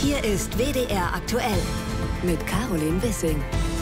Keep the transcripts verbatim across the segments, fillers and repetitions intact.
Hier ist W D R aktuell mit Caroline Wissing.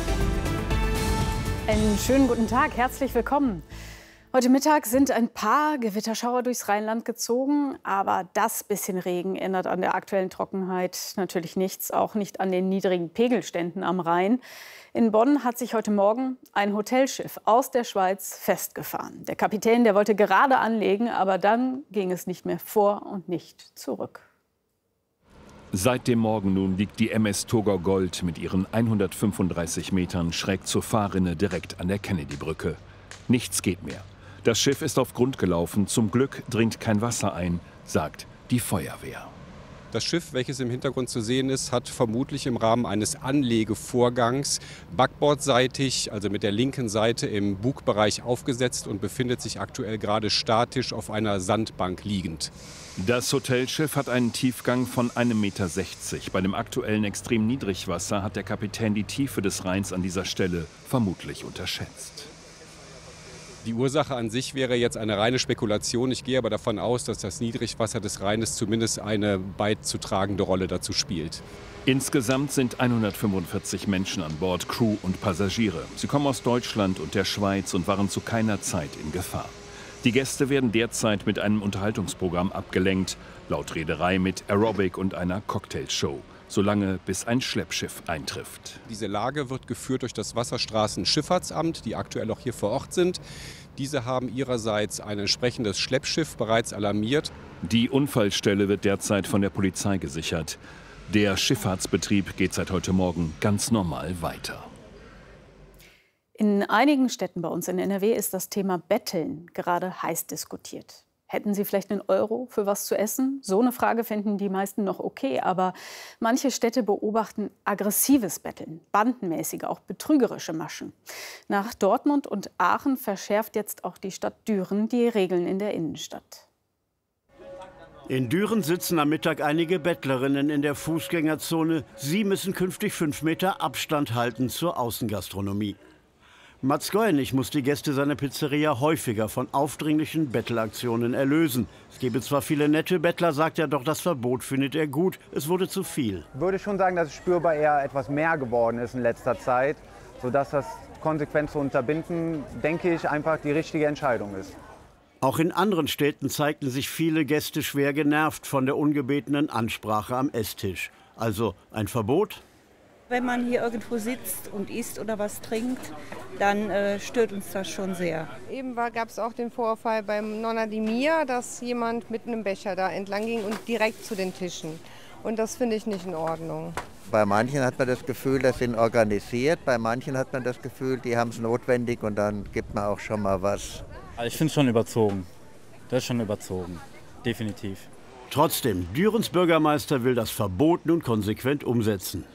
Einen schönen guten Tag, herzlich willkommen. Heute Mittag sind ein paar Gewitterschauer durchs Rheinland gezogen, aber das bisschen Regen ändert an der aktuellen Trockenheit natürlich nichts, auch nicht an den niedrigen Pegelständen am Rhein. In Bonn hat sich heute Morgen ein Hotelschiff aus der Schweiz festgefahren. Der Kapitän, der wollte gerade anlegen, aber dann ging es nicht mehr vor und nicht zurück. Seit dem Morgen nun liegt die M S Thurgau Gold mit ihren hundertfünfunddreißig Metern schräg zur Fahrrinne direkt an der Kennedy-Brücke. Nichts geht mehr. Das Schiff ist auf Grund gelaufen. Zum Glück dringt kein Wasser ein, sagt die Feuerwehr. Das Schiff, welches im Hintergrund zu sehen ist, hat vermutlich im Rahmen eines Anlegevorgangs backbordseitig, also mit der linken Seite im Bugbereich aufgesetzt und befindet sich aktuell gerade statisch auf einer Sandbank liegend. Das Hotelschiff hat einen Tiefgang von einem Meter sechzig. Bei dem aktuellen Extremniedrigwasser hat der Kapitän die Tiefe des Rheins an dieser Stelle vermutlich unterschätzt. Die Ursache an sich wäre jetzt eine reine Spekulation. Ich gehe aber davon aus, dass das Niedrigwasser des Rheines zumindest eine beizutragende Rolle dazu spielt. Insgesamt sind hundertfünfundvierzig Menschen an Bord, Crew und Passagiere. Sie kommen aus Deutschland und der Schweiz und waren zu keiner Zeit in Gefahr. Die Gäste werden derzeit mit einem Unterhaltungsprogramm abgelenkt, laut Reederei mit Aerobic und einer Cocktailshow, solange bis ein Schleppschiff eintrifft. Diese Lage wird geführt durch das Wasserstraßenschifffahrtsamt, die aktuell auch hier vor Ort sind. Diese haben ihrerseits ein entsprechendes Schleppschiff bereits alarmiert. Die Unfallstelle wird derzeit von der Polizei gesichert. Der Schifffahrtsbetrieb geht seit heute Morgen ganz normal weiter. In einigen Städten bei uns in N R W ist das Thema Betteln gerade heiß diskutiert. Hätten Sie vielleicht einen Euro für was zu essen? So eine Frage finden die meisten noch okay. Aber manche Städte beobachten aggressives Betteln, bandenmäßige, auch betrügerische Maschen. Nach Dortmund und Aachen verschärft jetzt auch die Stadt Düren die Regeln in der Innenstadt. In Düren sitzen am Mittag einige Bettlerinnen in der Fußgängerzone. Sie müssen künftig fünf Meter Abstand halten zur Außengastronomie. Mats Goenig muss die Gäste seiner Pizzeria häufiger von aufdringlichen Bettelaktionen erlösen. Es gebe zwar viele nette Bettler, sagt er, doch das Verbot findet er gut. Es wurde zu viel. Ich würde schon sagen, dass es spürbar eher etwas mehr geworden ist in letzter Zeit, sodass das konsequent zu unterbinden, denke ich, einfach die richtige Entscheidung ist. Auch in anderen Städten zeigten sich viele Gäste schwer genervt von der ungebetenen Ansprache am Esstisch. Also ein Verbot? Wenn man hier irgendwo sitzt und isst oder was trinkt, dann äh, stört uns das schon sehr. Eben gab es auch den Vorfall beim Nonna di Mia, dass jemand mit einem Becher da entlang ging und direkt zu den Tischen. Und das finde ich nicht in Ordnung. Bei manchen hat man das Gefühl, das sind organisiert. Bei manchen hat man das Gefühl, die haben es notwendig und dann gibt man auch schon mal was. Ich finde es schon überzogen. Das ist schon überzogen. Definitiv. Trotzdem, Dürens Bürgermeister will das Verbot nun konsequent umsetzen.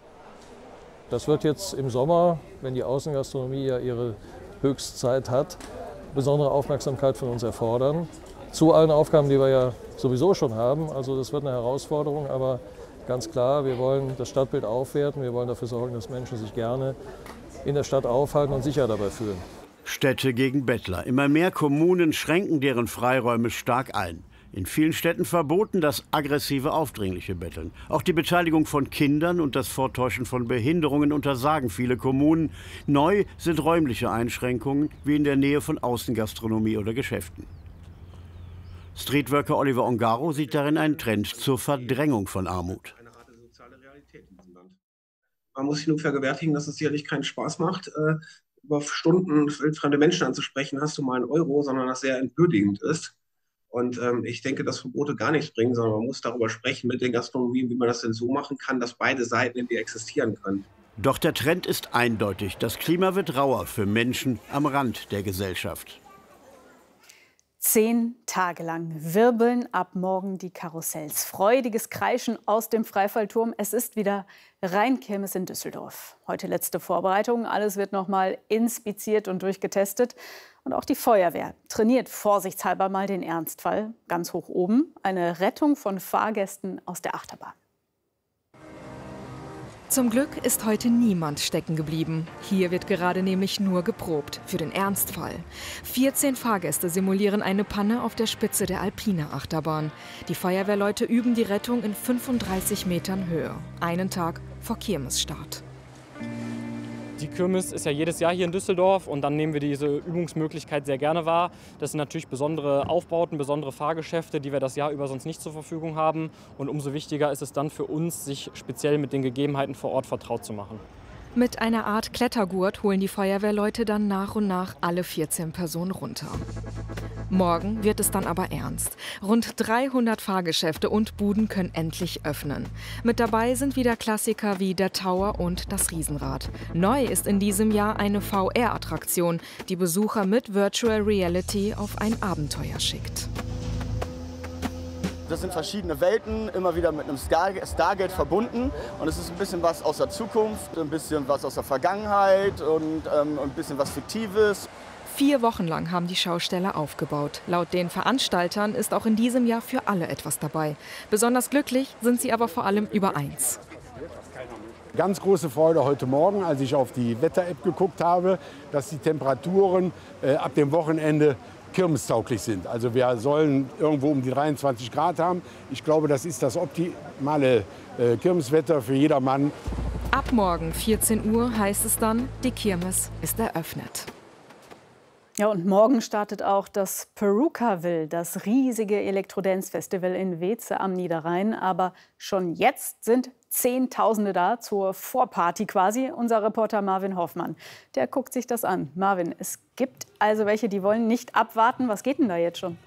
Das wird jetzt im Sommer, wenn die Außengastronomie ja ihre Höchstzeit hat, besondere Aufmerksamkeit von uns erfordern. Zu allen Aufgaben, die wir ja sowieso schon haben. Also das wird eine Herausforderung, aber ganz klar, wir wollen das Stadtbild aufwerten. Wir wollen dafür sorgen, dass Menschen sich gerne in der Stadt aufhalten und sicher dabei fühlen. Städte gegen Bettler. Immer mehr Kommunen schränken deren Freiräume stark ein. In vielen Städten verboten das aggressive, aufdringliche Betteln. Auch die Beteiligung von Kindern und das Vortäuschen von Behinderungen untersagen viele Kommunen. Neu sind räumliche Einschränkungen, wie in der Nähe von Außengastronomie oder Geschäften. Streetworker Oliver Ongaro sieht darin einen Trend zur Verdrängung von Armut. Eine harte soziale Realität in diesem Land. Man muss sich nur vergewärtigen, dass es sicherlich keinen Spaß macht, äh, über Stunden fremde Menschen anzusprechen, hast du mal einen Euro, sondern das sehr entwürdigend ist. Und ähm, ich denke, dass Verbote gar nichts bringen, sondern man muss darüber sprechen mit den Gastronomien, wie man das denn so machen kann, dass beide Seiten irgendwie existieren können. Doch der Trend ist eindeutig. Das Klima wird rauer für Menschen am Rand der Gesellschaft. Zehn Tage lang wirbeln ab morgen die Karussells. Freudiges Kreischen aus dem Freifallturm. Es ist wieder Rheinkirmes in Düsseldorf. Heute letzte Vorbereitung. Alles wird noch mal inspiziert und durchgetestet. Und auch die Feuerwehr trainiert vorsichtshalber mal den Ernstfall. Ganz hoch oben eine Rettung von Fahrgästen aus der Achterbahn. Zum Glück ist heute niemand stecken geblieben. Hier wird gerade nämlich nur geprobt, für den Ernstfall. vierzehn Fahrgäste simulieren eine Panne auf der Spitze der Alpina Achterbahn. Die Feuerwehrleute üben die Rettung in fünfunddreißig Metern Höhe, einen Tag vor Kirmesstart. Die Kirmes ist ja jedes Jahr hier in Düsseldorf und dann nehmen wir diese Übungsmöglichkeit sehr gerne wahr. Das sind natürlich besondere Aufbauten, besondere Fahrgeschäfte, die wir das Jahr über sonst nicht zur Verfügung haben. Und umso wichtiger ist es dann für uns, sich speziell mit den Gegebenheiten vor Ort vertraut zu machen. Mit einer Art Klettergurt holen die Feuerwehrleute dann nach und nach alle vierzehn Personen runter. Morgen wird es dann aber ernst. Rund dreihundert Fahrgeschäfte und Buden können endlich öffnen. Mit dabei sind wieder Klassiker wie der Tower und das Riesenrad. Neu ist in diesem Jahr eine V R-Attraktion, die Besucher mit Virtual Reality auf ein Abenteuer schickt. Das sind verschiedene Welten, immer wieder mit einem Stargate verbunden. Und es ist ein bisschen was aus der Zukunft, ein bisschen was aus der Vergangenheit und ähm, ein bisschen was Fiktives. Vier Wochen lang haben die Schausteller aufgebaut. Laut den Veranstaltern ist auch in diesem Jahr für alle etwas dabei. Besonders glücklich sind sie aber vor allem über eins. Ganz große Freude heute Morgen, als ich auf die Wetter-App geguckt habe, dass die Temperaturen äh, ab dem Wochenende kirmestauglich sind. Also wir sollen irgendwo um die dreiundzwanzig Grad haben. Ich glaube, das ist das optimale äh, Kirmeswetter für jedermann. Ab morgen vierzehn Uhr heißt es dann, die Kirmes ist eröffnet. Ja, und morgen startet auch das Perukaville, das riesige Elektrodance-Festival in Weeze am Niederrhein. Aber schon jetzt sind Zehntausende da zur Vorparty quasi. Unser Reporter Marvin Hoffmann, der guckt sich das an. Marvin, es gibt also welche, die wollen nicht abwarten. Was geht denn da jetzt schon?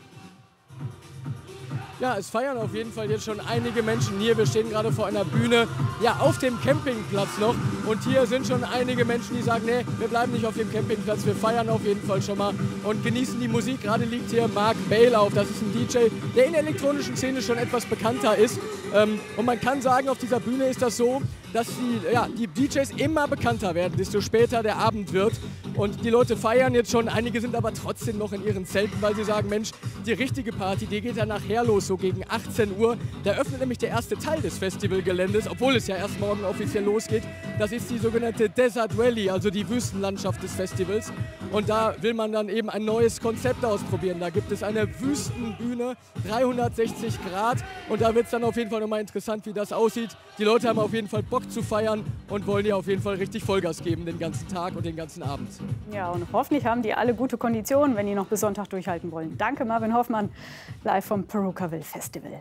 Ja, es feiern auf jeden Fall jetzt schon einige Menschen hier. Wir stehen gerade vor einer Bühne, ja, auf dem Campingplatz noch. Und hier sind schon einige Menschen, die sagen, nee, wir bleiben nicht auf dem Campingplatz, wir feiern auf jeden Fall schon mal und genießen die Musik. Gerade liegt hier Mark Bale auf, das ist ein D J, der in der elektronischen Szene schon etwas bekannter ist. Und man kann sagen, auf dieser Bühne ist das so, dass die, ja, die D Js immer bekannter werden, desto später der Abend wird. Und die Leute feiern jetzt schon, einige sind aber trotzdem noch in ihren Zelten, weil sie sagen, Mensch, die richtige Party, die geht dann nachher los, so gegen achtzehn Uhr. Da öffnet nämlich der erste Teil des Festivalgeländes, obwohl es ja erst morgen offiziell losgeht. Das ist die sogenannte Desert Valley, also die Wüstenlandschaft des Festivals. Und da will man dann eben ein neues Konzept ausprobieren. Da gibt es eine Wüstenbühne, dreihundertsechzig Grad. Und da wird es dann auf jeden Fall nochmal interessant, wie das aussieht. Die Leute haben auf jeden Fall Bock zu feiern und wollen ja auf jeden Fall richtig Vollgas geben den ganzen Tag und den ganzen Abend. Ja, und hoffentlich haben die alle gute Konditionen, wenn die noch bis Sonntag durchhalten wollen. Danke, Marvin Hoffmann, live vom Perukaville Festival.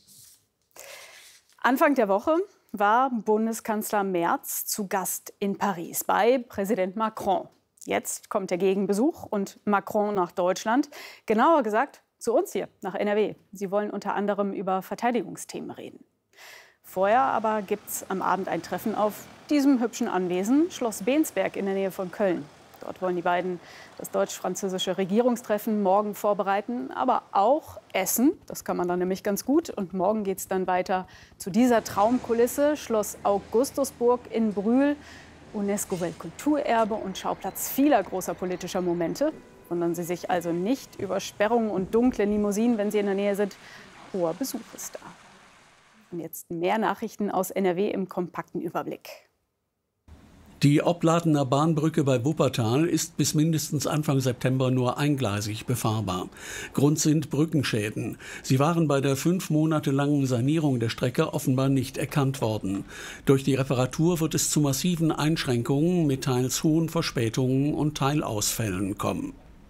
Anfang der Woche war Bundeskanzler Merz zu Gast in Paris bei Präsident Macron. Jetzt kommt der Gegenbesuch und Macron nach Deutschland. Genauer gesagt zu uns hier, nach N R W. Sie wollen unter anderem über Verteidigungsthemen reden. Vorher aber gibt es am Abend ein Treffen auf diesem hübschen Anwesen, Schloss Bensberg in der Nähe von Köln. Dort wollen die beiden das deutsch-französische Regierungstreffen morgen vorbereiten, aber auch essen. Das kann man dann nämlich ganz gut. Und morgen geht es dann weiter zu dieser Traumkulisse, Schloss Augustusburg in Brühl, UNESCO-Weltkulturerbe und Schauplatz vieler großer politischer Momente. Wundern Sie sich also nicht über Sperrungen und dunkle Limousinen, wenn Sie in der Nähe sind. Hoher Besuch ist da. Und jetzt mehr Nachrichten aus N R W im kompakten Überblick. Die Opladener Bahnbrücke bei Wuppertal ist bis mindestens Anfang September nur eingleisig befahrbar. Grund sind Brückenschäden. Sie waren bei der fünf Monate langen Sanierung der Strecke offenbar nicht erkannt worden. Durch die Reparatur wird es zu massiven Einschränkungen mit teils hohen Verspätungen und Teilausfällen kommen.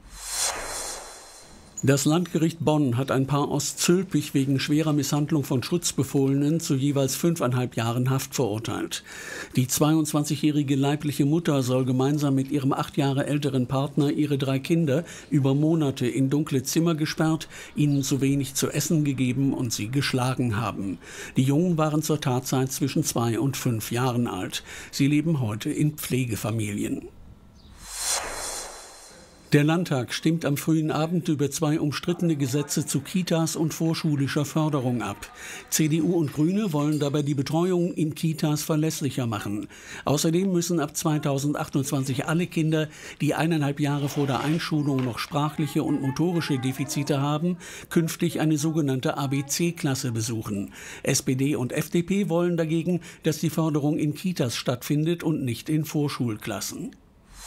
Das Landgericht Bonn hat ein Paar aus Zülpich wegen schwerer Misshandlung von Schutzbefohlenen zu jeweils fünfeinhalb Jahren Haft verurteilt. Die zweiundzwanzigjährige leibliche Mutter soll gemeinsam mit ihrem acht Jahre älteren Partner ihre drei Kinder über Monate in dunkle Zimmer gesperrt, ihnen zu wenig zu essen gegeben und sie geschlagen haben. Die Jungen waren zur Tatzeit zwischen zwei und fünf Jahren alt. Sie leben heute in Pflegefamilien. Der Landtag stimmt am frühen Abend über zwei umstrittene Gesetze zu Kitas und vorschulischer Förderung ab. C D U und Grüne wollen dabei die Betreuung in Kitas verlässlicher machen. Außerdem müssen ab zweitausendachtundzwanzig alle Kinder, die eineinhalb Jahre vor der Einschulung noch sprachliche und motorische Defizite haben, künftig eine sogenannte A B C-Klasse besuchen. S P D und F D P wollen dagegen, dass die Förderung in Kitas stattfindet und nicht in Vorschulklassen.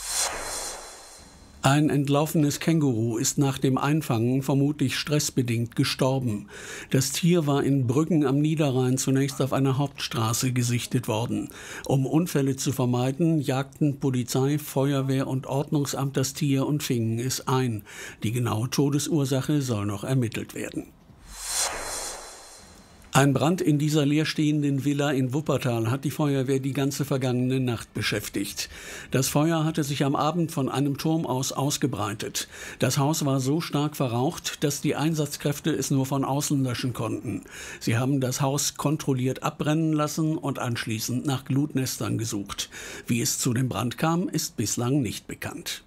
Ein entlaufenes Känguru ist nach dem Einfangen vermutlich stressbedingt gestorben. Das Tier war in Brüggen am Niederrhein zunächst auf einer Hauptstraße gesichtet worden. Um Unfälle zu vermeiden, jagten Polizei, Feuerwehr und Ordnungsamt das Tier und fingen es ein. Die genaue Todesursache soll noch ermittelt werden. Ein Brand in dieser leerstehenden Villa in Wuppertal hat die Feuerwehr die ganze vergangene Nacht beschäftigt. Das Feuer hatte sich am Abend von einem Turm aus ausgebreitet. Das Haus war so stark verraucht, dass die Einsatzkräfte es nur von außen löschen konnten. Sie haben das Haus kontrolliert abbrennen lassen und anschließend nach Glutnestern gesucht. Wie es zu dem Brand kam, ist bislang nicht bekannt.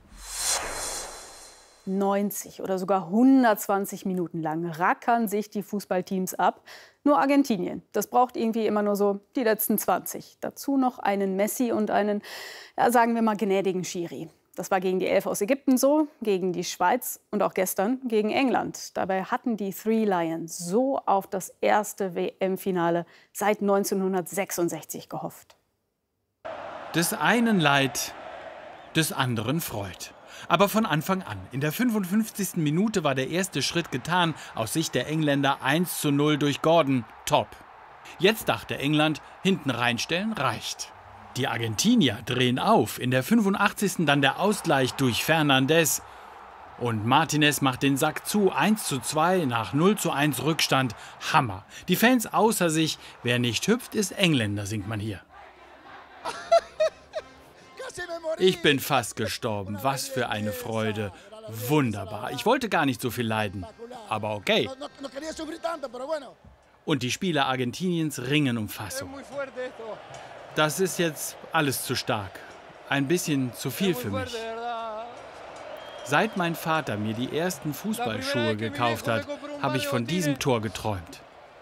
neunzig oder sogar hundertzwanzig Minuten lang rackern sich die Fußballteams ab. Nur Argentinien, das braucht irgendwie immer nur so die letzten zwanzig. Dazu noch einen Messi und einen, ja, sagen wir mal, gnädigen Schiri. Das war gegen die Elf aus Ägypten so, gegen die Schweiz und auch gestern gegen England. Dabei hatten die Three Lions so auf das erste W M-Finale seit neunzehnhundertsechsundsechzig gehofft. Des einen Leid, des anderen Freud. Aber von Anfang an. In der fünfundfünfzigsten Minute war der erste Schritt getan. Aus Sicht der Engländer eins zu null durch Gordon. Top. Jetzt dachte England, hinten reinstellen reicht. Die Argentinier drehen auf. In der fünfundachtzigsten dann der Ausgleich durch Fernandes. Und Martinez macht den Sack zu. eins zu zwei nach null zu eins Rückstand. Hammer. Die Fans außer sich. Wer nicht hüpft, ist Engländer, singt man hier. Ich bin fast gestorben. Was für eine Freude. Wunderbar. Ich wollte gar nicht so viel leiden. Aber okay. Und die Spieler Argentiniens ringen um Fassung. Das ist jetzt alles zu stark. Ein bisschen zu viel für mich. Seit mein Vater mir die ersten Fußballschuhe gekauft hat, habe ich von diesem Tor geträumt.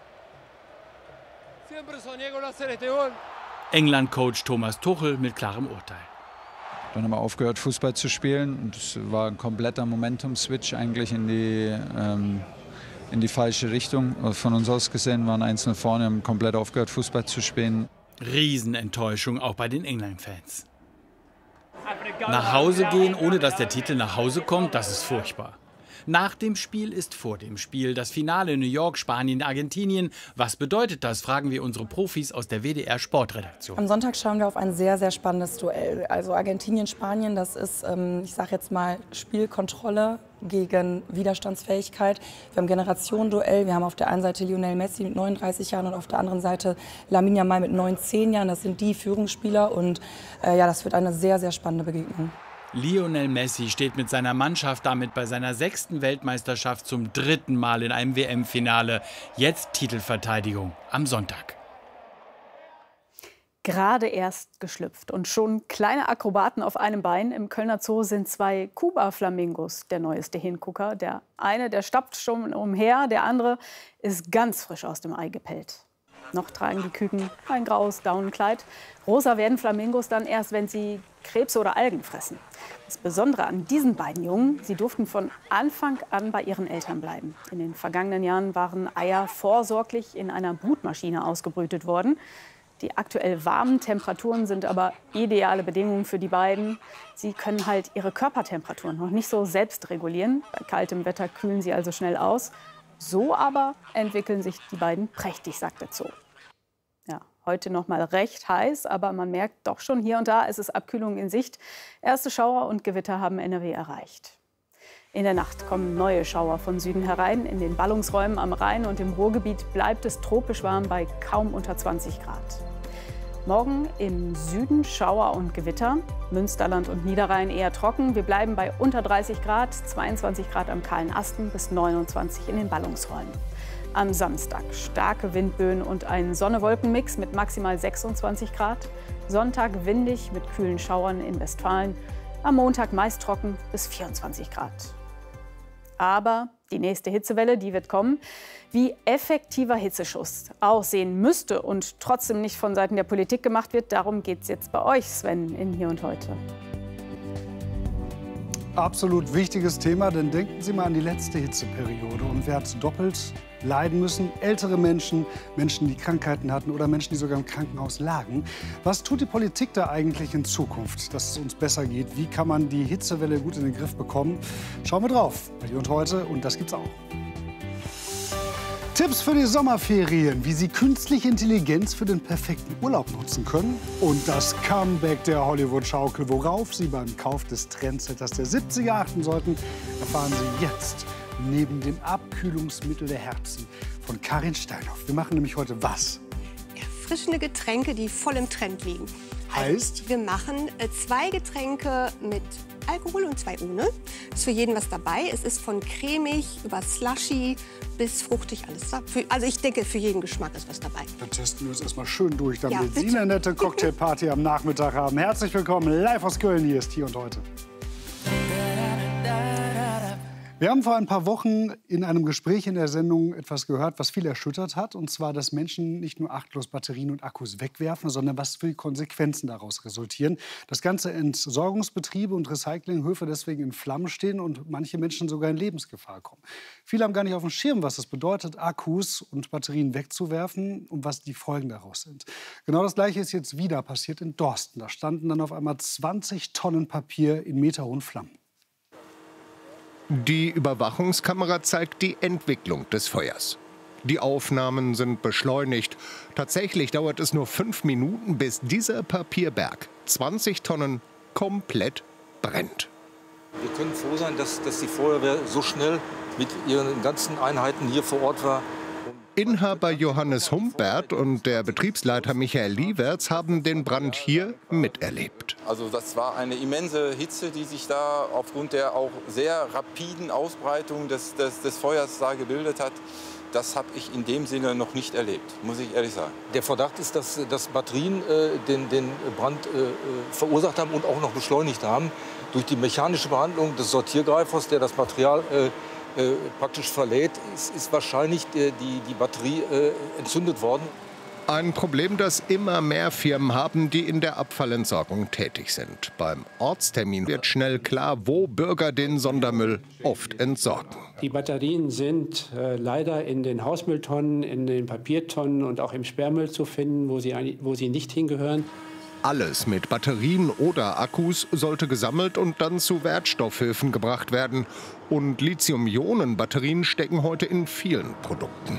England-Coach Thomas Tuchel mit klarem Urteil. Dann haben wir aufgehört, Fußball zu spielen. Und es war ein kompletter Momentum-Switch eigentlich in die, ähm, in die falsche Richtung. Von uns aus gesehen waren eins null vorne, haben komplett aufgehört, Fußball zu spielen. Riesenenttäuschung auch bei den England-Fans. Nach Hause gehen, ohne dass der Titel nach Hause kommt, das ist furchtbar. Nach dem Spiel ist vor dem Spiel. Das Finale New York, Spanien, Argentinien. Was bedeutet das, fragen wir unsere Profis aus der W D R-Sportredaktion. Am Sonntag schauen wir auf ein sehr, sehr spannendes Duell. Also Argentinien, Spanien, das ist, ähm, ich sage jetzt mal, Spielkontrolle gegen Widerstandsfähigkeit. Wir haben Generationenduell. Wir haben auf der einen Seite Lionel Messi mit neununddreißig Jahren und auf der anderen Seite Lamine Yamal mit neunzehn Jahren. Das sind die Führungsspieler und äh, ja, das wird eine sehr, sehr spannende Begegnung. Lionel Messi steht mit seiner Mannschaft damit bei seiner sechsten Weltmeisterschaft zum dritten Mal in einem W M-Finale. Jetzt Titelverteidigung am Sonntag. Gerade erst geschlüpft und schon kleine Akrobaten auf einem Bein. Im Kölner Zoo sind zwei Kuba-Flamingos der neueste Hingucker. Der eine, der stapft schon umher, der andere ist ganz frisch aus dem Ei gepellt. Noch tragen die Küken ein graues Daunenkleid. Rosa werden Flamingos dann erst, wenn sie Krebse oder Algen fressen. Das Besondere an diesen beiden Jungen, sie durften von Anfang an bei ihren Eltern bleiben. In den vergangenen Jahren waren Eier vorsorglich in einer Brutmaschine ausgebrütet worden. Die aktuell warmen Temperaturen sind aber ideale Bedingungen für die beiden. Sie können halt ihre Körpertemperaturen noch nicht so selbst regulieren. Bei kaltem Wetter kühlen sie also schnell aus. So aber entwickeln sich die beiden prächtig, sagt der Zoo. Ja, heute noch mal recht heiß, aber man merkt doch schon hier und da, es ist Abkühlung in Sicht. Erste Schauer und Gewitter haben N R W erreicht. In der Nacht kommen neue Schauer von Süden herein. In den Ballungsräumen am Rhein und im Ruhrgebiet bleibt es tropisch warm bei kaum unter zwanzig Grad. Morgen im Süden Schauer und Gewitter, Münsterland und Niederrhein eher trocken. Wir bleiben bei unter dreißig Grad, zweiundzwanzig Grad am kahlen Asten bis neunundzwanzig in den Ballungsräumen. Am Samstag starke Windböen und ein Sonne-Wolken-Mix mit maximal sechsundzwanzig Grad. Sonntag windig mit kühlen Schauern in Westfalen. Am Montag meist trocken bis vierundzwanzig Grad. Aber die nächste Hitzewelle, die wird kommen. Wie effektiver Hitzeschutz aussehen müsste und trotzdem nicht von Seiten der Politik gemacht wird, darum geht es jetzt bei euch, Sven, in Hier und Heute. Absolut wichtiges Thema, denn denken Sie mal an die letzte Hitzeperiode. Und wer hat doppelt leiden müssen? Ältere Menschen, Menschen, die Krankheiten hatten oder Menschen, die sogar im Krankenhaus lagen. Was tut die Politik da eigentlich in Zukunft, dass es uns besser geht? Wie kann man die Hitzewelle gut in den Griff bekommen? Schauen wir drauf bei Hier und Heute, und das gibt's auch. Tipps für die Sommerferien, wie Sie künstliche Intelligenz für den perfekten Urlaub nutzen können. Und das Comeback der Hollywood-Schaukel, worauf Sie beim Kauf des Trendsetters der siebziger achten sollten, erfahren Sie jetzt neben dem Abkühlungsmittel der Herzen von Karin Steinhoff. Wir machen nämlich heute was? Erfrischende Getränke, die voll im Trend liegen. Heißt? Also, wir machen äh, zwei Getränke mit Alkohol und zwei ohne. Ist für jeden was dabei. Es ist von cremig über slushy bis fruchtig alles da. Für, also ich denke, für jeden Geschmack ist was dabei. Dann testen wir uns erstmal schön durch, damit Ja, Sie eine nette Cocktailparty am Nachmittag haben. Herzlich willkommen, live aus Köln, hier ist Hier und Heute. Wir haben vor ein paar Wochen in einem Gespräch in der Sendung etwas gehört, was viel erschüttert hat. Und zwar, dass Menschen nicht nur achtlos Batterien und Akkus wegwerfen, sondern was für Konsequenzen daraus resultieren. Dass ganze Entsorgungsbetriebe und Recyclinghöfe deswegen in Flammen stehen und manche Menschen sogar in Lebensgefahr kommen. Viele haben gar nicht auf dem Schirm, was es bedeutet, Akkus und Batterien wegzuwerfen und was die Folgen daraus sind. Genau das Gleiche ist jetzt wieder passiert in Dorsten. Da standen dann auf einmal zwanzig Tonnen Papier in meterhohen Flammen. Die Überwachungskamera zeigt die Entwicklung des Feuers. Die Aufnahmen sind beschleunigt. Tatsächlich dauert es nur fünf Minuten, bis dieser Papierberg, zwanzig Tonnen, komplett brennt. Wir können froh sein, dass, dass die Feuerwehr so schnell mit ihren ganzen Einheiten hier vor Ort war. Inhaber Johannes Humbert und der Betriebsleiter Michael Liewerts haben den Brand hier miterlebt. Also das war eine immense Hitze, die sich da aufgrund der auch sehr rapiden Ausbreitung des, des, des Feuers da gebildet hat. Das habe ich in dem Sinne noch nicht erlebt, muss ich ehrlich sagen. Der Verdacht ist, dass, dass Batterien äh, den, den Brand äh, verursacht haben und auch noch beschleunigt haben. Durch die mechanische Behandlung des Sortiergreifers, der das Material äh, Äh, praktisch verlädt, ist, ist wahrscheinlich äh, die, die Batterie äh, entzündet worden. Ein Problem, das immer mehr Firmen haben, die in der Abfallentsorgung tätig sind. Beim Ortstermin wird schnell klar, wo Bürger den Sondermüll oft entsorgen. Die Batterien sind äh, leider in den Hausmülltonnen, in den Papiertonnen und auch im Sperrmüll zu finden, wo sie, wo sie nicht hingehören. Alles mit Batterien oder Akkus sollte gesammelt und dann zu Wertstoffhöfen gebracht werden. Und Lithium-Ionen-Batterien stecken heute in vielen Produkten.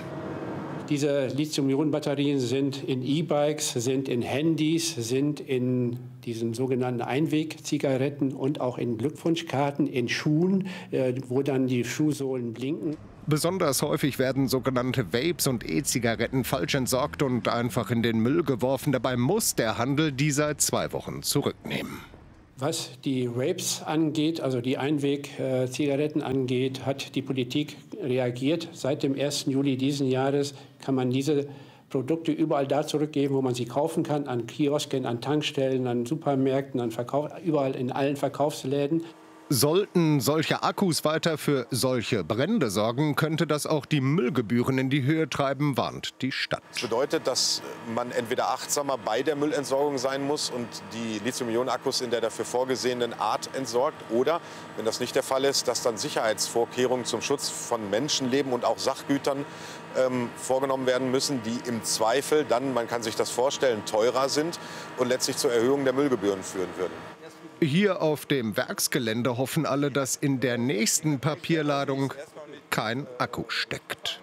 Diese Lithium-Ionen-Batterien sind in E-Bikes, sind in Handys, sind in diesen sogenannten Einweg-Zigaretten und auch in Glückwunschkarten, in Schuhen, äh, wo dann die Schuhsohlen blinken. Besonders häufig werden sogenannte Vapes und E-Zigaretten falsch entsorgt und einfach in den Müll geworfen. Dabei muss der Handel die seit zwei Wochen zurücknehmen. Was die Vapes angeht, also die Einweg-Zigaretten angeht, hat die Politik reagiert. Seit dem ersten Juli diesen Jahres kann man diese Produkte überall da zurückgeben, wo man sie kaufen kann, an Kiosken, an Tankstellen, an Supermärkten, an Verkauf, überall in allen Verkaufsläden. Sollten solche Akkus weiter für solche Brände sorgen, könnte das auch die Müllgebühren in die Höhe treiben, warnt die Stadt. Das bedeutet, dass man entweder achtsamer bei der Müllentsorgung sein muss und die Lithium-Ionen-Akkus in der dafür vorgesehenen Art entsorgt, oder, wenn das nicht der Fall ist, dass dann Sicherheitsvorkehrungen zum Schutz von Menschenleben und auch Sachgütern ähm, vorgenommen werden müssen, die im Zweifel dann, man kann sich das vorstellen, teurer sind und letztlich zur Erhöhung der Müllgebühren führen würden. Hier auf dem Werksgelände hoffen alle, dass in der nächsten Papierladung kein Akku steckt.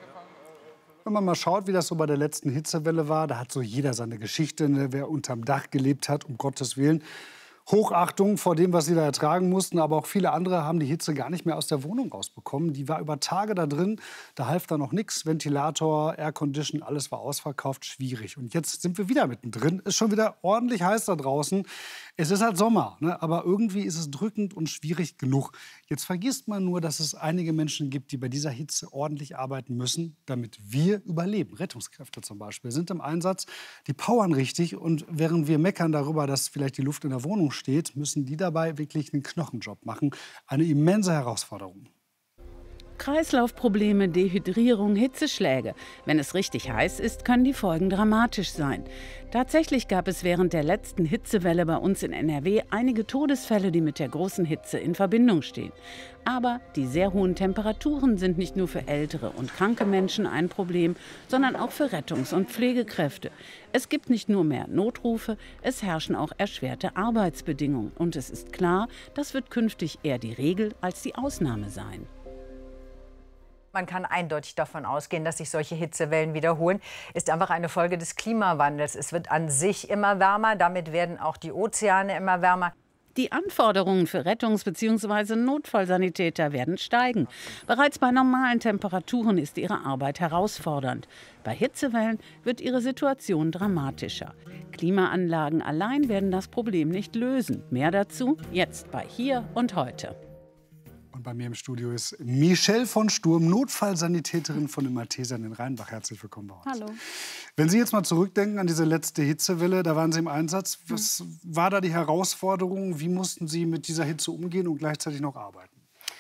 Wenn man mal schaut, wie das so bei der letzten Hitzewelle war, da hat so jeder seine Geschichte, ne? Wer unterm Dach gelebt hat, um Gottes Willen. Hochachtung vor dem, was sie da ertragen mussten. Aber auch viele andere haben die Hitze gar nicht mehr aus der Wohnung rausbekommen. Die war über Tage da drin, da half da noch nichts. Ventilator, Aircondition, alles war ausverkauft, schwierig. Und jetzt sind wir wieder mittendrin. Ist schon wieder ordentlich heiß da draußen. Es ist halt Sommer, ne? Aber irgendwie ist es drückend und schwierig genug. Jetzt vergisst man nur, dass es einige Menschen gibt, die bei dieser Hitze ordentlich arbeiten müssen, damit wir überleben. Rettungskräfte zum Beispiel sind im Einsatz, die powern richtig. Und während wir meckern darüber, dass vielleicht die Luft in der Wohnung steht, müssen die dabei wirklich einen Knochenjob machen. Eine immense Herausforderung. Kreislaufprobleme, Dehydrierung, Hitzeschläge. Wenn es richtig heiß ist, können die Folgen dramatisch sein. Tatsächlich gab es während der letzten Hitzewelle bei uns in N R W einige Todesfälle, die mit der großen Hitze in Verbindung stehen. Aber die sehr hohen Temperaturen sind nicht nur für ältere und kranke Menschen ein Problem, sondern auch für Rettungs- und Pflegekräfte. Es gibt nicht nur mehr Notrufe, es herrschen auch erschwerte Arbeitsbedingungen. Und es ist klar, das wird künftig eher die Regel als die Ausnahme sein. Man kann eindeutig davon ausgehen, dass sich solche Hitzewellen wiederholen. Ist einfach eine Folge des Klimawandels. Es wird an sich immer wärmer, damit werden auch die Ozeane immer wärmer. Die Anforderungen für Rettungs- bzw. Notfallsanitäter werden steigen. Bereits bei normalen Temperaturen ist ihre Arbeit herausfordernd. Bei Hitzewellen wird ihre Situation dramatischer. Klimaanlagen allein werden das Problem nicht lösen. Mehr dazu jetzt bei Hier und Heute. Und bei mir im Studio ist Michelle von Sturm, Notfallsanitäterin von den Maltesern in Rheinbach. Herzlich willkommen bei uns. Hallo. Wenn Sie jetzt mal zurückdenken an diese letzte Hitzewelle, da waren Sie im Einsatz. Was war da die Herausforderung? Wie mussten Sie mit dieser Hitze umgehen und gleichzeitig noch arbeiten?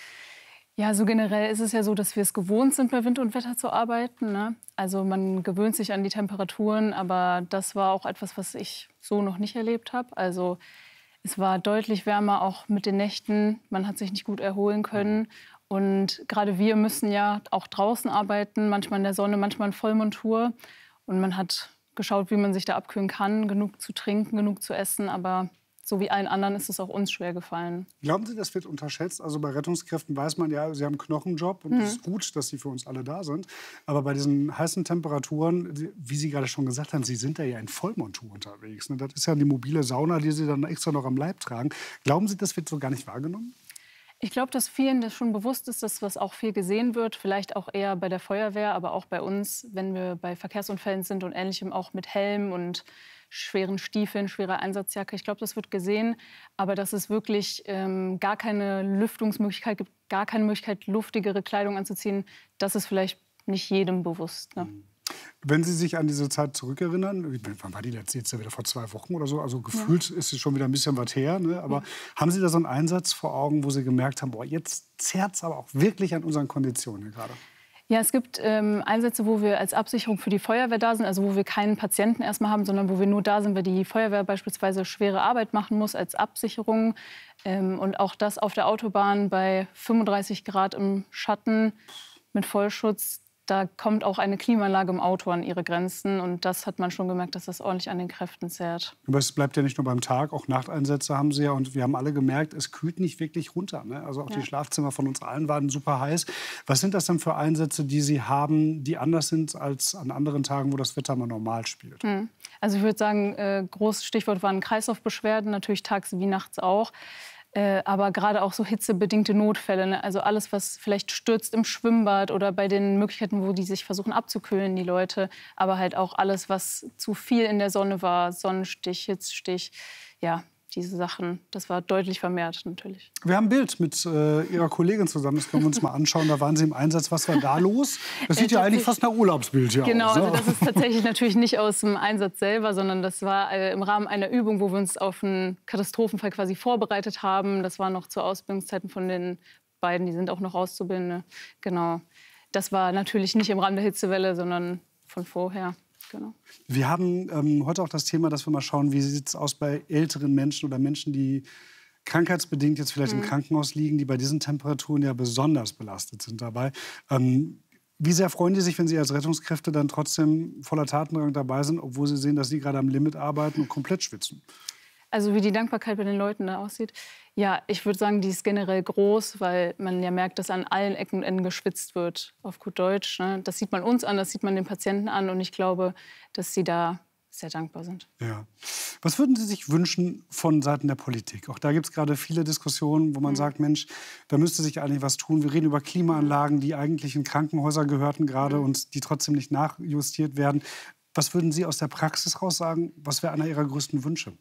Ja, so generell ist es ja so, dass wir es gewohnt sind, bei Wind und Wetter zu arbeiten, ne? Also man gewöhnt sich an die Temperaturen, aber das war auch etwas, was ich so noch nicht erlebt habe. Also es war deutlich wärmer, auch mit den Nächten. Man hat sich nicht gut erholen können. Und gerade wir müssen ja auch draußen arbeiten, manchmal in der Sonne, manchmal in Vollmontur. Und man hat geschaut, wie man sich da abkühlen kann, genug zu trinken, genug zu essen. Aber so wie allen anderen ist es auch uns schwer gefallen. Glauben Sie, das wird unterschätzt? Also bei Rettungskräften weiß man ja, sie haben einen Knochenjob und es Mhm. ist gut, dass sie für uns alle da sind. Aber bei diesen heißen Temperaturen, wie Sie gerade schon gesagt haben, Sie sind da ja in Vollmontur unterwegs. Ne? Das ist ja die mobile Sauna, die Sie dann extra noch am Leib tragen. Glauben Sie, das wird so gar nicht wahrgenommen? Ich glaube, dass vielen das schon bewusst ist, dass was auch viel gesehen wird. Vielleicht auch eher bei der Feuerwehr, aber auch bei uns, wenn wir bei Verkehrsunfällen sind und Ähnlichem, auch mit Helm und schweren Stiefeln, schwerer Einsatzjacke. Ich glaube, das wird gesehen. Aber dass es wirklich ähm, gar keine Lüftungsmöglichkeit gibt, gar keine Möglichkeit, luftigere Kleidung anzuziehen, das ist vielleicht nicht jedem bewusst. Ne? Wenn Sie sich an diese Zeit zurückerinnern, wann war die letzte jetzt ja wieder vor zwei Wochen oder so, also gefühlt ja. ist es schon wieder ein bisschen was her, ne? Aber ja. haben Sie da so einen Einsatz vor Augen, wo Sie gemerkt haben, boah, jetzt zerrt es aber auch wirklich an unseren Konditionen hier gerade? Ja, es gibt ähm, Einsätze, wo wir als Absicherung für die Feuerwehr da sind, also wo wir keinen Patienten erstmal haben, sondern wo wir nur da sind, weil die Feuerwehr beispielsweise schwere Arbeit machen muss als Absicherung. Ähm, und auch das auf der Autobahn bei fünfunddreißig Grad im Schatten mit Vollschutz. Da kommt auch eine Klimaanlage im Auto an ihre Grenzen. Und das hat man schon gemerkt, dass das ordentlich an den Kräften zerrt. Aber es bleibt ja nicht nur beim Tag, auch Nachteinsätze haben Sie ja. Und wir haben alle gemerkt, es kühlt nicht wirklich runter. Ne? Also auch ja. die Schlafzimmer von uns allen waren super heiß. Was sind das denn für Einsätze, die Sie haben, die anders sind als an anderen Tagen, wo das Wetter mal normal spielt? Hm. Also ich würde sagen, äh, großes Stichwort waren Kreislaufbeschwerden, natürlich tags wie nachts auch. Äh, aber gerade auch so hitzebedingte Notfälle. Ne? Also alles, was vielleicht stürzt im Schwimmbad oder bei den Möglichkeiten, wo die sich versuchen abzukühlen, die Leute. Aber halt auch alles, was zu viel in der Sonne war, Sonnenstich, Hitzstich, ja, diese Sachen. Das war deutlich vermehrt natürlich. Wir haben ein Bild mit äh, Ihrer Kollegin zusammen, das können wir uns mal anschauen. Da waren Sie im Einsatz. Was war da los? Das sieht äh, ja eigentlich fast nach Urlaubsbild hier genau, aus. Genau, also das ist tatsächlich natürlich nicht aus dem Einsatz selber, sondern das war äh, im Rahmen einer Übung, wo wir uns auf einen Katastrophenfall quasi vorbereitet haben. Das war noch zu Ausbildungszeiten von den beiden, die sind auch noch Auszubildende. Genau. Das war natürlich nicht im Rahmen der Hitzewelle, sondern von vorher. Genau. Wir haben ähm, heute auch das Thema, dass wir mal schauen, wie sieht es aus bei älteren Menschen oder Menschen, die krankheitsbedingt jetzt vielleicht mhm. im Krankenhaus liegen, die bei diesen Temperaturen ja besonders belastet sind dabei. Ähm, wie sehr freuen die sich, wenn Sie als Rettungskräfte dann trotzdem voller Tatendrang dabei sind, obwohl Sie sehen, dass Sie gerade am Limit arbeiten und komplett schwitzen? Also wie die Dankbarkeit bei den Leuten da aussieht? Ja, ich würde sagen, die ist generell groß, weil man ja merkt, dass an allen Ecken und Enden geschwitzt wird, auf gut Deutsch. Ne? Das sieht man uns an, das sieht man den Patienten an und ich glaube, dass sie da sehr dankbar sind. Ja. Was würden Sie sich wünschen von Seiten der Politik? Auch da gibt es gerade viele Diskussionen, wo man mhm. sagt, Mensch, da müsste sich eigentlich was tun. Wir reden über Klimaanlagen, die eigentlich in Krankenhäuser gehörten gerade mhm. und die trotzdem nicht nachjustiert werden. Was würden Sie aus der Praxis raus sagen? Was wäre einer Ihrer größten Wünsche?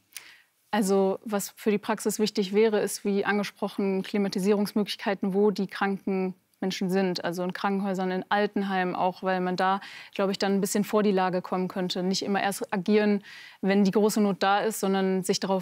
Also was für die Praxis wichtig wäre, ist, wie angesprochen, Klimatisierungsmöglichkeiten, wo die kranken Menschen sind. Also in Krankenhäusern, in Altenheimen auch, weil man da, glaube ich, dann ein bisschen vor die Lage kommen könnte. Nicht immer erst agieren, wenn die große Not da ist, sondern sich darauf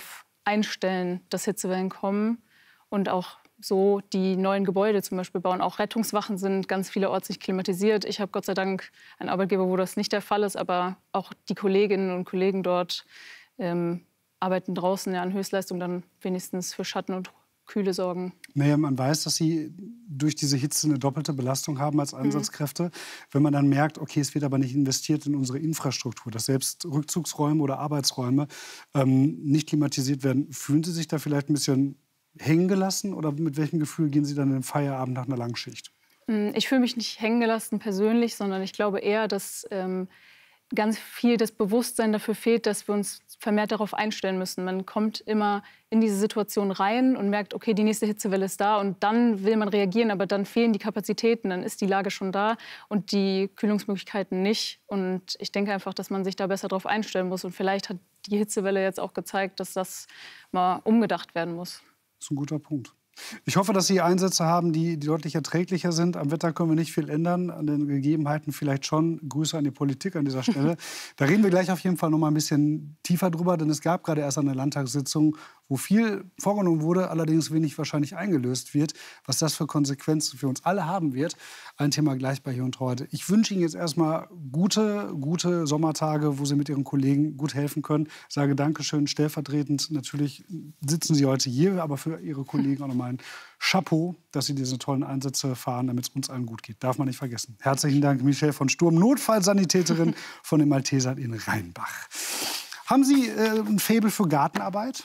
einstellen, dass Hitzewellen kommen und auch so die neuen Gebäude zum Beispiel bauen. Auch Rettungswachen sind ganz vielerorts nicht klimatisiert. Ich habe Gott sei Dank einen Arbeitgeber, wo das nicht der Fall ist, aber auch die Kolleginnen und Kollegen dort ähm, arbeiten draußen ja an Höchstleistung dann wenigstens für Schatten und Kühle sorgen. Naja, man weiß, dass sie durch diese Hitze eine doppelte Belastung haben als Einsatzkräfte. Mhm. Wenn man dann merkt, okay, es wird aber nicht investiert in unsere Infrastruktur, dass selbst Rückzugsräume oder Arbeitsräume ähm, nicht klimatisiert werden, fühlen Sie sich da vielleicht ein bisschen hängen gelassen? Oder mit welchem Gefühl gehen Sie dann in den Feierabend nach einer Langschicht? Ich fühle mich nicht hängen gelassen persönlich, sondern ich glaube eher, dass ähm, ganz viel das Bewusstsein dafür fehlt, dass wir uns vermehrt darauf einstellen müssen. Man kommt immer in diese Situation rein und merkt, okay, die nächste Hitzewelle ist da und dann will man reagieren, aber dann fehlen die Kapazitäten, dann ist die Lage schon da und die Kühlungsmöglichkeiten nicht. Und ich denke einfach, dass man sich da besser darauf einstellen muss und vielleicht hat die Hitzewelle jetzt auch gezeigt, dass das mal umgedacht werden muss. Das ist ein guter Punkt. Ich hoffe, dass Sie Einsätze haben, die, die deutlich erträglicher sind. Am Wetter können wir nicht viel ändern, an den Gegebenheiten vielleicht schon. Grüße an die Politik an dieser Stelle. Da reden wir gleich auf jeden Fall noch mal ein bisschen tiefer drüber, denn es gab gerade erst eine Landtagssitzung, wo viel vorgenommen wurde, allerdings wenig wahrscheinlich eingelöst wird. Was das für Konsequenzen für uns alle haben wird, ein Thema gleich bei Hier und Heute. Ich wünsche Ihnen jetzt erstmal gute, gute Sommertage, wo Sie mit Ihren Kollegen gut helfen können. Ich sage Dankeschön stellvertretend. Natürlich sitzen Sie heute hier, aber für Ihre Kollegen auch nochmal ein Chapeau, dass Sie diese tollen Einsätze fahren, damit es uns allen gut geht. Darf man nicht vergessen. Herzlichen Dank, Michelle von Sturm, Notfallsanitäterin von den Maltesern in Rheinbach. Haben Sie äh, ein Faible für Gartenarbeit?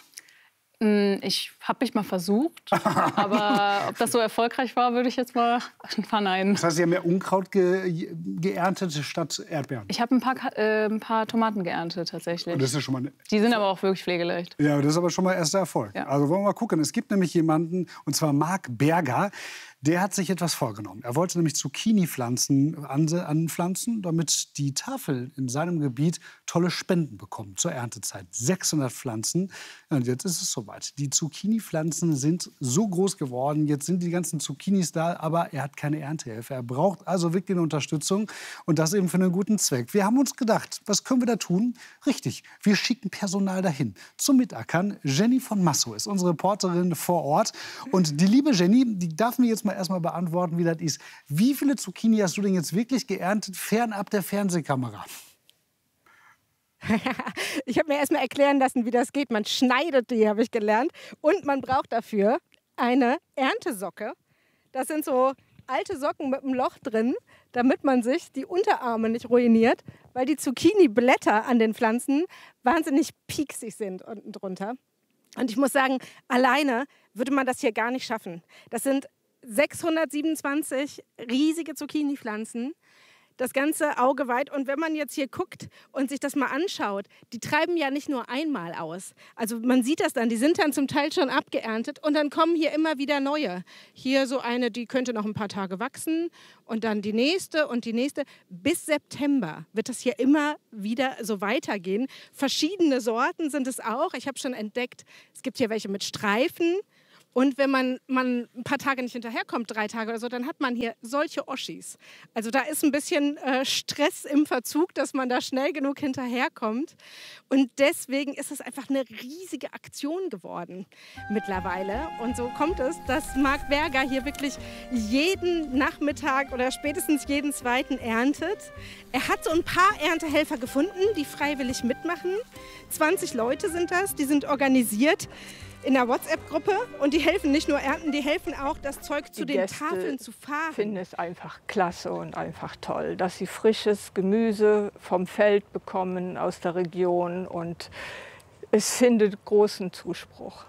Ich habe mich mal versucht, aber ob das so erfolgreich war, würde ich jetzt mal verneinen. Das heißt, Sie haben mehr Unkraut ge geerntet statt Erdbeeren? Ich habe ein paar, äh, ein paar Tomaten geerntet tatsächlich. Das ist schon mal Die sind aber auch wirklich pflegeleicht. Ja, das ist aber schon mal erster Erfolg. Ja. Also wollen wir mal gucken. Es gibt nämlich jemanden, und zwar Marc Berger, der hat sich etwas vorgenommen. Er wollte nämlich Zucchini-Pflanzen anpflanzen, damit die Tafel in seinem Gebiet tolle Spenden bekommt zur Erntezeit. sechshundert Pflanzen. Und jetzt ist es soweit. Die Zucchini-Pflanzen sind so groß geworden. Jetzt sind die ganzen Zucchinis da, aber er hat keine Erntehelfer. Er braucht also wirklich eine Unterstützung und das eben für einen guten Zweck. Wir haben uns gedacht, was können wir da tun? Richtig, wir schicken Personal dahin zum Mitackern. Jenny von Massow ist unsere Reporterin vor Ort. Und die liebe Jenny, die darf mir jetzt mal erstmal beantworten, wie das ist. Wie viele Zucchini hast du denn jetzt wirklich geerntet, fernab der Fernsehkamera? Ich habe mir erstmal erklären lassen, wie das geht. Man schneidet die, habe ich gelernt. Und man braucht dafür eine Erntesocke. Das sind so alte Socken mit einem Loch drin, damit man sich die Unterarme nicht ruiniert, weil die Zucchini-Blätter an den Pflanzen wahnsinnig pieksig sind unten drunter. Und ich muss sagen, alleine würde man das hier gar nicht schaffen. Das sind sechshundertsiebenundzwanzig riesige Zucchini-Pflanzen. Das ganze Auge weit. Und wenn man jetzt hier guckt und sich das mal anschaut, die treiben ja nicht nur einmal aus. Also man sieht das dann, die sind dann zum Teil schon abgeerntet und dann kommen hier immer wieder neue. Hier so eine, die könnte noch ein paar Tage wachsen und dann die nächste und die nächste. Bis September wird das hier immer wieder so weitergehen. Verschiedene Sorten sind es auch. Ich habe schon entdeckt, es gibt hier welche mit Streifen. Und wenn man, man ein paar Tage nicht hinterherkommt, drei Tage oder so, dann hat man hier solche Oschis. Also da ist ein bisschen äh, Stress im Verzug, dass man da schnell genug hinterherkommt. Und deswegen ist es einfach eine riesige Aktion geworden mittlerweile. Und so kommt es, dass Marc Berger hier wirklich jeden Nachmittag oder spätestens jeden zweiten erntet. Er hat so ein paar Erntehelfer gefunden, die freiwillig mitmachen. zwanzig Leute sind das, die sind organisiert in der WhatsApp-Gruppe und die helfen nicht nur ernten, die helfen auch, das Zeug zu die den Gäste Tafeln zu fahren. Finden es einfach klasse und einfach toll, dass sie frisches Gemüse vom Feld bekommen aus der Region und es findet großen Zuspruch.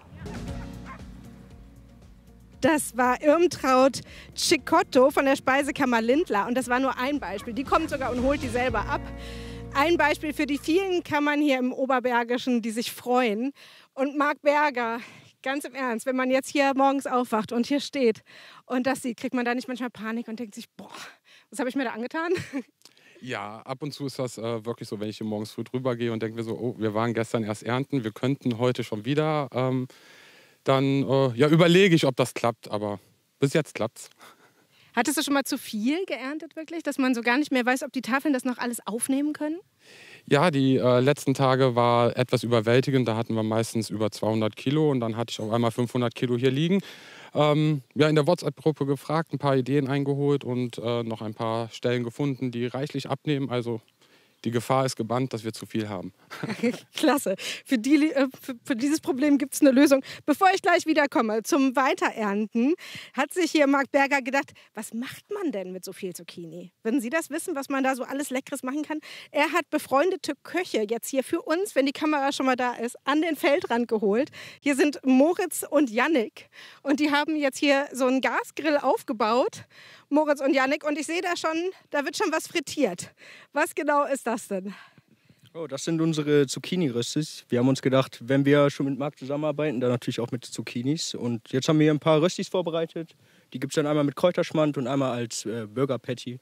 Das war Irmtraut Cicotto von der Speisekammer Lindlar und das war nur ein Beispiel. Die kommt sogar und holt die selber ab. Ein Beispiel für die vielen Kammern hier im Oberbergischen, die sich freuen. Und Marc Berger, ganz im Ernst, wenn man jetzt hier morgens aufwacht und hier steht und das sieht, kriegt man da nicht manchmal Panik und denkt sich, boah, was habe ich mir da angetan? Ja, ab und zu ist das äh, wirklich so, wenn ich hier morgens früh drüber gehe und denke mir so, oh, wir waren gestern erst ernten, wir könnten heute schon wieder, ähm, dann äh, ja, überlege ich, ob das klappt, aber bis jetzt klappt's. Hattest du schon mal zu viel geerntet wirklich, dass man so gar nicht mehr weiß, ob die Tafeln das noch alles aufnehmen können? Ja, die äh, letzten Tage war etwas überwältigend. Da hatten wir meistens über zweihundert Kilo und dann hatte ich auf einmal fünfhundert Kilo hier liegen. Ähm, ja, in der WhatsApp-Gruppe gefragt, ein paar Ideen eingeholt und äh, noch ein paar Stellen gefunden, die reichlich abnehmen. Also die Gefahr ist gebannt, dass wir zu viel haben. Klasse. Für, die, für, für dieses Problem gibt es eine Lösung. Bevor ich gleich wiederkomme zum Weiterernten, hat sich hier Marc Berger gedacht, was macht man denn mit so viel Zucchini? Würden Sie das wissen, was man da so alles Leckeres machen kann? Er hat befreundete Köche jetzt hier für uns, wenn die Kamera schon mal da ist, an den Feldrand geholt. Hier sind Moritz und Jannik und die haben jetzt hier so einen Gasgrill aufgebaut. Moritz und Jannik, und ich sehe da schon, da wird schon was frittiert. Was genau ist das denn? Oh, das sind unsere Zucchini-Röstis. Wir haben uns gedacht, wenn wir schon mit Marc zusammenarbeiten, dann natürlich auch mit Zucchinis. Und jetzt haben wir hier ein paar Röstis vorbereitet. Die gibt es dann einmal mit Kräuterschmand und einmal als äh, Burger-Patty.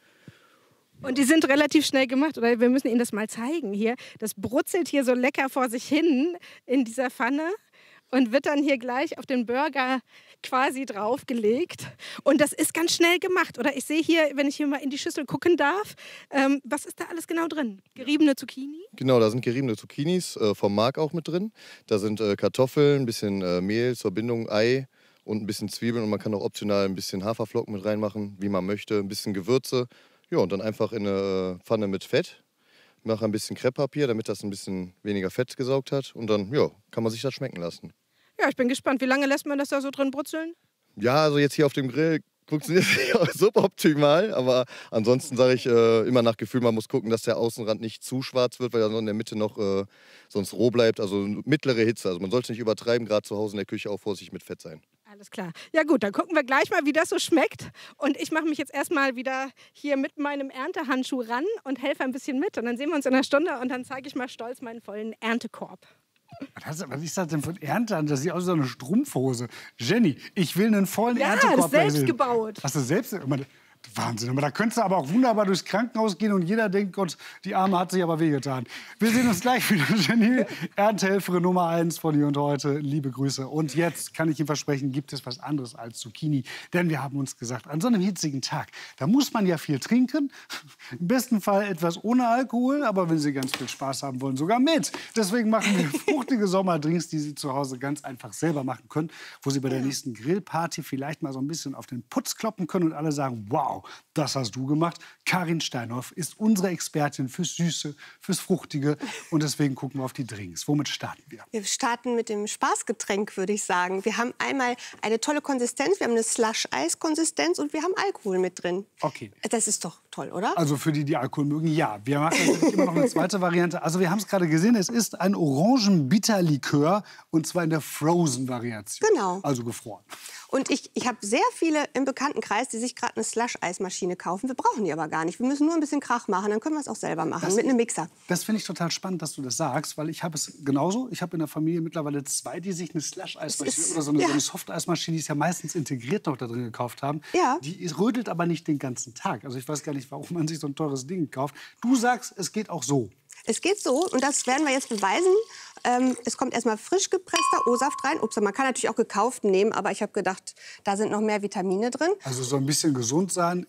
Und die sind relativ schnell gemacht, oder? Wir müssen Ihnen das mal zeigen hier. Das brutzelt hier so lecker vor sich hin in dieser Pfanne und wird dann hier gleich auf den Burger quasi draufgelegt. Und das ist ganz schnell gemacht, oder? Ich sehe hier, wenn ich hier mal in die Schüssel gucken darf, ähm, was ist da alles genau drin? Geriebene Zucchini? Genau, da sind geriebene Zucchinis, äh, vom Marc auch mit drin. Da sind äh, Kartoffeln, ein bisschen äh, Mehl zur Bindung, Ei und ein bisschen Zwiebeln. Und man kann auch optional ein bisschen Haferflocken mit reinmachen, wie man möchte. Ein bisschen Gewürze. Ja, und dann einfach in eine Pfanne mit Fett. Mache ein bisschen Krepppapier, damit das ein bisschen weniger Fett gesaugt hat. Und dann ja, kann man sich das schmecken lassen. Ja, ich bin gespannt. Wie lange lässt man das da so drin brutzeln? Ja, also jetzt hier auf dem Grill funktioniert es nicht suboptimal. Aber ansonsten sage ich äh, immer nach Gefühl, man muss gucken, dass der Außenrand nicht zu schwarz wird, weil er in der Mitte noch äh, sonst roh bleibt. Also mittlere Hitze. Also man sollte nicht übertreiben, gerade zu Hause in der Küche auch vorsichtig mit Fett sein. Alles klar. Ja gut, dann gucken wir gleich mal, wie das so schmeckt. Und ich mache mich jetzt erstmal wieder hier mit meinem Erntehandschuh ran und helfe ein bisschen mit. Und dann sehen wir uns in einer Stunde und dann zeige ich mal stolz meinen vollen Erntekorb. Was, was ist das denn für ein Erntehandschuh? Das sieht aus wie so eine Strumpfhose. Jenny, ich will einen vollen ja, Erntekorb. Selbst sehen. Gebaut. Hast du selbst? Wahnsinn, aber da könntest du aber auch wunderbar durchs Krankenhaus gehen und jeder denkt, Gott, die Arme hat sich aber wehgetan. Wir sehen uns gleich wieder. Jenny, Erntehelferin Nummer eins von hier und heute. Liebe Grüße. Und jetzt kann ich Ihnen versprechen, gibt es was anderes als Zucchini. Denn wir haben uns gesagt, an so einem hitzigen Tag, da muss man ja viel trinken. Im besten Fall etwas ohne Alkohol, aber wenn Sie ganz viel Spaß haben wollen, sogar mit. Deswegen machen wir fruchtige Sommerdrinks, die Sie zu Hause ganz einfach selber machen können, wo Sie bei der nächsten Grillparty vielleicht mal so ein bisschen auf den Putz kloppen können und alle sagen, wow, das hast du gemacht. Karin Steinhoff ist unsere Expertin fürs Süße, fürs Fruchtige. Und deswegen gucken wir auf die Drinks. Womit starten wir? Wir starten mit dem Spaßgetränk, würde ich sagen. Wir haben einmal eine tolle Konsistenz. Wir haben eine Slush-Eis-Konsistenz und wir haben Alkohol mit drin. Okay. Das ist doch toll, oder? Also für die, die Alkohol mögen, ja. Wir machen natürlich immer noch eine zweite Variante. Also wir haben es gerade gesehen, es ist ein Orangenbitterlikör. Und zwar in der Frozen-Variation. Genau. Also gefroren. Und ich, ich habe sehr viele im Bekanntenkreis, die sich gerade eine Slush-Eismaschine kaufen. Wir brauchen die aber gar nicht. Wir müssen nur ein bisschen Krach machen, dann können wir es auch selber machen, das, mit einem Mixer. Das finde ich total spannend, dass du das sagst, weil ich habe es genauso. Ich habe in der Familie mittlerweile zwei, die sich eine Slush-Eismaschine oder so eine, ja. so eine Soft-Eismaschine, die ist ja meistens integriert noch da drin gekauft haben. Ja. Die rödelt aber nicht den ganzen Tag. Also ich weiß gar nicht, warum man sich so ein teures Ding kauft. Du sagst, es geht auch so. Es geht so und das werden wir jetzt beweisen. Ähm, es kommt erstmal frisch gepresster O-Saft rein. Ups, man kann natürlich auch gekauften nehmen, aber ich habe gedacht, da sind noch mehr Vitamine drin. Also soll ein bisschen gesund sein.